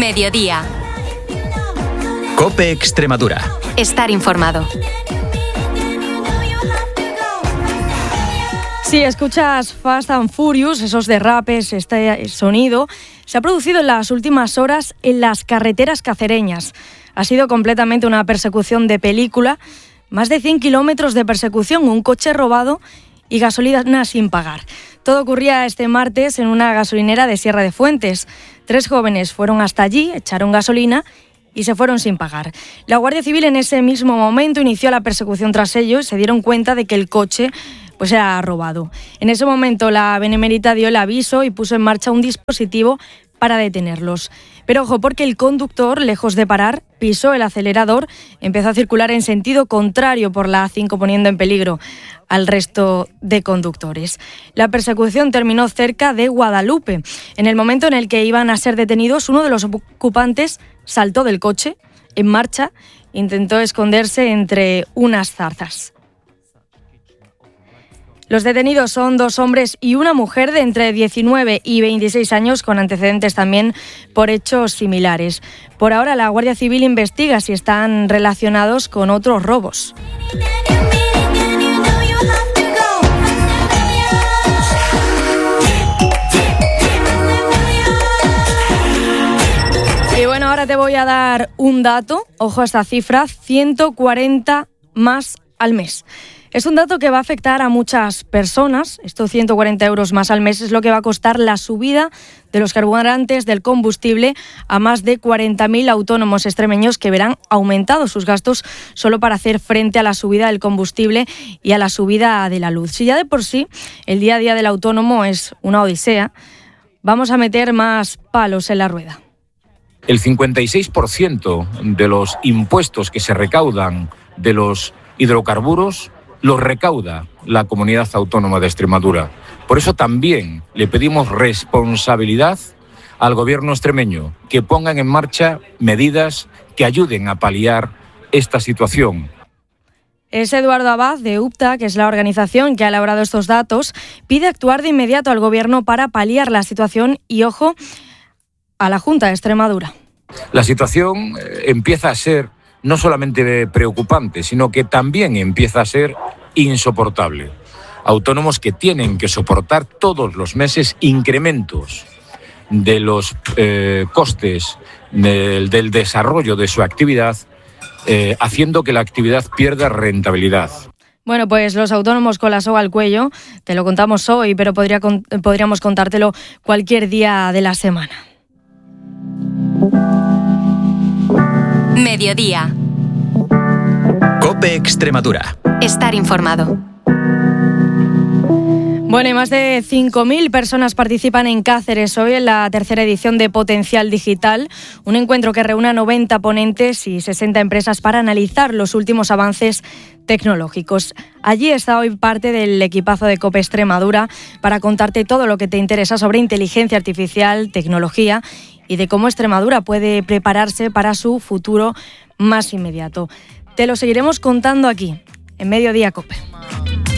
Mediodía. COPE Extremadura. Estar informado. Si escuchas Fast and Furious, esos derrapes, este sonido, se ha producido en las últimas horas en las carreteras cacereñas. Ha sido completamente una persecución de película, más de 100 kilómetros de persecución, un coche robado y gasolina sin pagar. Todo ocurría este martes en una gasolinera de Sierra de Fuentes. 3 jóvenes fueron hasta allí, echaron gasolina y se fueron sin pagar. La Guardia Civil en ese mismo momento inició la persecución tras ellos y se dieron cuenta de que el coche era robado. En ese momento la Benemérita dio el aviso y puso en marcha un dispositivo para detenerlos. Pero ojo, porque el conductor, lejos de parar, pisó el acelerador, empezó a circular en sentido contrario por la A5, poniendo en peligro al resto de conductores. La persecución terminó cerca de Guadalupe. En el momento en el que iban a ser detenidos, uno de los ocupantes saltó del coche, en marcha, intentó esconderse entre unas zarzas. Los detenidos son 2 hombres y una mujer de entre 19 y 26 años con antecedentes también por hechos similares. Por ahora la Guardia Civil investiga si están relacionados con otros robos. Y bueno, ahora te voy a dar un dato. Ojo a esta cifra, 140 más al mes. Es un dato que va a afectar a muchas personas. Estos 140 euros más al mes es lo que va a costar la subida de los carburantes, del combustible, a más de 40.000 autónomos extremeños que verán aumentados sus gastos solo para hacer frente a la subida del combustible y a la subida de la luz. Si ya de por sí el día a día del autónomo es una odisea, vamos a meter más palos en la rueda. El 56% de los impuestos que se recaudan de los hidrocarburos los recauda la Comunidad Autónoma de Extremadura. Por eso también le pedimos responsabilidad al gobierno extremeño, que pongan en marcha medidas que ayuden a paliar esta situación. Es Eduardo Abad de UPTA, que es la organización que ha elaborado estos datos, pide actuar de inmediato al gobierno para paliar la situación y, ojo, a la Junta de Extremadura. La situación empieza a ser no solamente preocupante, sino que también empieza a ser insoportable. Autónomos que tienen que soportar todos los meses incrementos de los costes del desarrollo de su actividad, haciendo que la actividad pierda rentabilidad. Bueno, pues los autónomos con la soga al cuello, te lo contamos hoy, pero podríamos contártelo cualquier día de la semana. Mediodía. COPE Extremadura. Estar informado. Bueno, y más de 5.000 personas participan en Cáceres hoy en la 3ª edición de Potencial Digital, un encuentro que reúne a 90 ponentes y 60 empresas para analizar los últimos avances tecnológicos. Allí está hoy parte del equipazo de COPE Extremadura para contarte todo lo que te interesa sobre inteligencia artificial, tecnología y de cómo Extremadura puede prepararse para su futuro más inmediato. Te lo seguiremos contando aquí, en Mediodía COPE.